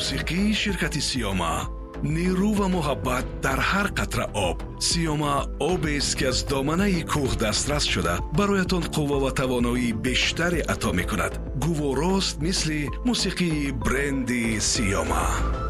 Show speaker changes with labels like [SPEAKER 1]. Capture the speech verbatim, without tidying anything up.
[SPEAKER 1] موسیقی شرکت سیاما، نیرو و محبت در هر قطره آب. سیاما آب است که از دامنه کوه دسترس شده برایتان قوه و توانایی بیشتری عطا می کند. گوارست مثل موسیقی برند سیاما.